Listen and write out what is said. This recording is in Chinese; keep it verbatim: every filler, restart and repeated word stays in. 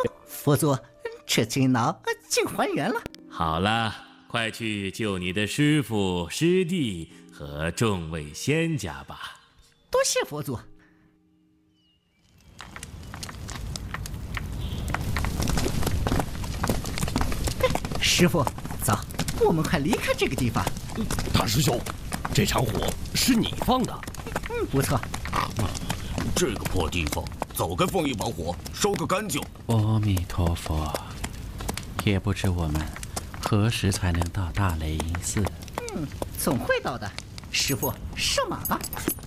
佛祖，这金囊竟还原了。 好了，快去救你的师父、师弟和众位仙家吧。 多谢佛祖。师傅，走，我们快离开这个地方。 大师兄，这场火是你放的？ 嗯，不错。 这个破地方，早该放一把火，烧个干净。 阿弥陀佛，也不知我们何时才能到大雷音寺。 嗯，总会到的。师傅，上马吧。